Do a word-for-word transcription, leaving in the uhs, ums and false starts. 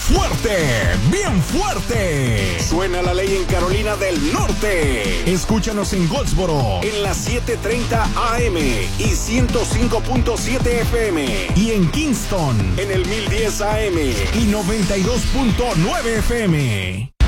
Fuerte, bien fuerte. Suena la ley en Carolina del Norte. Escúchanos en Goldsboro en las setecientos treinta A M y ciento cinco punto siete F M. Y en Kingston en el mil diez A M y noventa y dos punto nueve F M.